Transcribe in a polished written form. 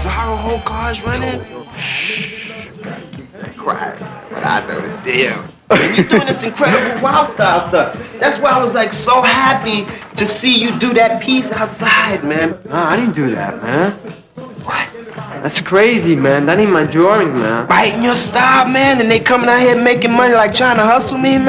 Cesaro whole car's running? Quiet, but I know the deal. And you're doing this incredible wild style stuff. That's why I was like so happy to see you do that piece outside, man. No, I didn't do that, man. What? That's crazy, man. That ain't my drawing, man. Biting your style, man, and they coming out here making money like trying to hustle me, man.